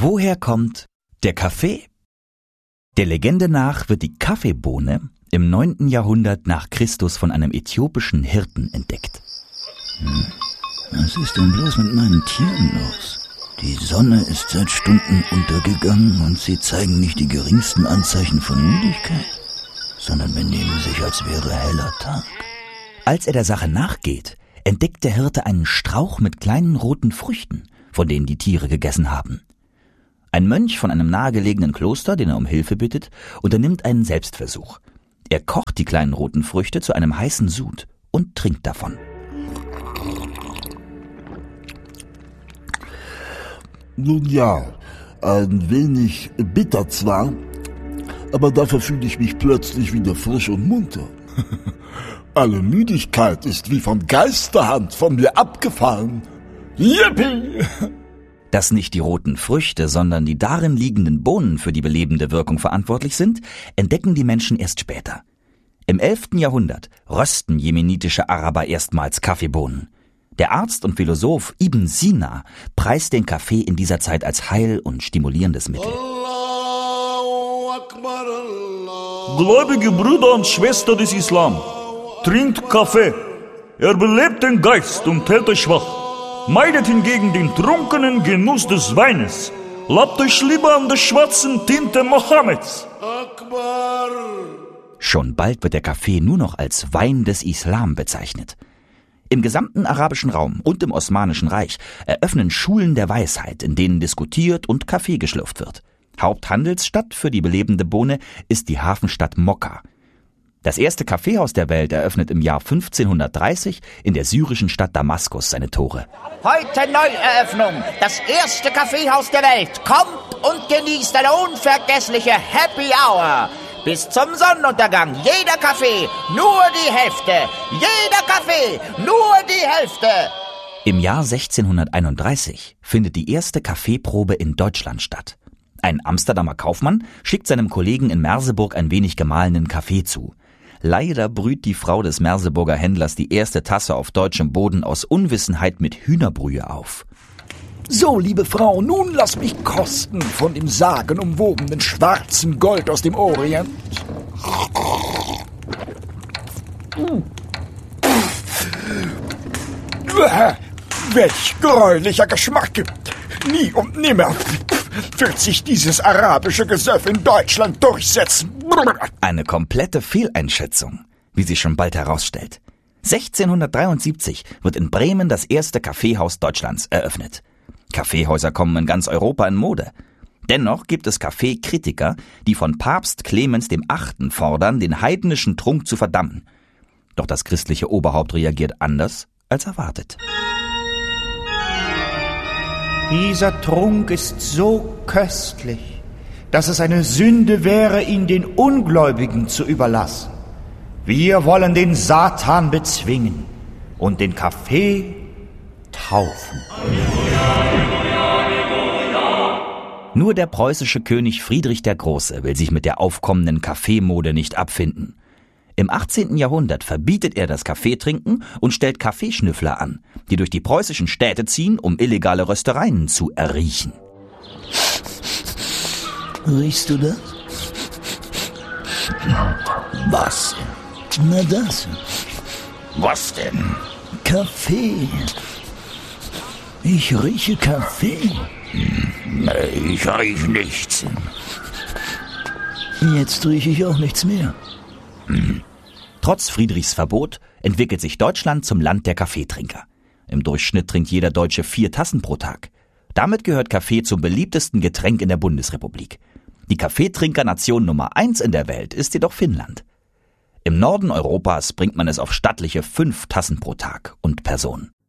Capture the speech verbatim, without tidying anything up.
Woher kommt der Kaffee? Der Legende nach wird die Kaffeebohne im neunten Jahrhundert nach Christus von einem äthiopischen Hirten entdeckt. Hm. Was ist denn bloß mit meinen Tieren los? Die Sonne ist seit Stunden untergegangen und sie zeigen nicht die geringsten Anzeichen von Müdigkeit, sondern benehmen sich, als wäre heller Tag. Als er der Sache nachgeht, entdeckt der Hirte einen Strauch mit kleinen roten Früchten, von denen die Tiere gegessen haben. Ein Mönch von einem nahegelegenen Kloster, den er um Hilfe bittet, unternimmt einen Selbstversuch. Er kocht die kleinen roten Früchte zu einem heißen Sud und trinkt davon. Nun ja, ein wenig bitter zwar, aber dafür fühle ich mich plötzlich wieder frisch und munter. Alle Müdigkeit ist wie von Geisterhand von mir abgefallen. Yippie! Dass nicht die roten Früchte, sondern die darin liegenden Bohnen für die belebende Wirkung verantwortlich sind, entdecken die Menschen erst später. Im elften Jahrhundert rösten jemenitische Araber erstmals Kaffeebohnen. Der Arzt und Philosoph Ibn Sina preist den Kaffee in dieser Zeit als heil- und stimulierendes Mittel. Gläubige Brüder und Schwestern des Islam, trinkt Kaffee. Er belebt den Geist und hält euch wach. Meidet hingegen den trunkenen Genuss des Weines. Labt euch lieber an der schwarzen Tinte Mohammeds. Schon bald wird der Kaffee nur noch als Wein des Islam bezeichnet. Im gesamten arabischen Raum und im Osmanischen Reich eröffnen Schulen der Weisheit, in denen diskutiert und Kaffee geschlürft wird. Haupthandelsstadt für die belebende Bohne ist die Hafenstadt Mokka. Das erste Kaffeehaus der Welt eröffnet im Jahr fünfzehnhundertdreißig in der syrischen Stadt Damaskus seine Tore. Heute Neueröffnung, das erste Kaffeehaus der Welt. Kommt und genießt eine unvergessliche Happy Hour. Bis zum Sonnenuntergang, jeder Kaffee, nur die Hälfte. Jeder Kaffee, nur die Hälfte. Im Jahr sechzehnhunderteinunddreißig findet die erste Kaffeeprobe in Deutschland statt. Ein Amsterdamer Kaufmann schickt seinem Kollegen in Merseburg ein wenig gemahlenen Kaffee zu. Leider brüht die Frau des Merseburger Händlers die erste Tasse auf deutschem Boden aus Unwissenheit mit Hühnerbrühe auf. So, liebe Frau, nun lass mich kosten von dem sagenumwobenen schwarzen Gold aus dem Orient. Welch gräulicher Geschmack! Nie und nimmer wird sich dieses arabische Gesöff in Deutschland durchsetzen. Eine komplette Fehleinschätzung, wie sich schon bald herausstellt. sechzehnhundertdreiundsiebzig wird in Bremen das erste Kaffeehaus Deutschlands eröffnet. Kaffeehäuser kommen in ganz Europa in Mode. Dennoch gibt es Kaffeekritiker, die von Papst Clemens der Achte fordern, den heidnischen Trunk zu verdammen. Doch das christliche Oberhaupt reagiert anders als erwartet. Dieser Trunk ist so köstlich, dass es eine Sünde wäre, ihn den Ungläubigen zu überlassen. Wir wollen den Satan bezwingen und den Kaffee taufen. Nur der preußische König Friedrich der Große will sich mit der aufkommenden Kaffeemode nicht abfinden. Im achtzehnten Jahrhundert verbietet er das Kaffeetrinken und stellt Kaffeeschnüffler an, die durch die preußischen Städte ziehen, um illegale Röstereien zu erriechen. Riechst du das? Was? Na das. Was denn? Kaffee. Ich rieche Kaffee. Nee, ich riech nichts. Jetzt rieche ich auch nichts mehr. Hm. Trotz Friedrichs Verbot entwickelt sich Deutschland zum Land der Kaffeetrinker. Im Durchschnitt trinkt jeder Deutsche vier Tassen pro Tag. Damit gehört Kaffee zum beliebtesten Getränk in der Bundesrepublik. Die Kaffeetrinkernation Nummer eins in der Welt ist jedoch Finnland. Im Norden Europas bringt man es auf stattliche fünf Tassen pro Tag und Person.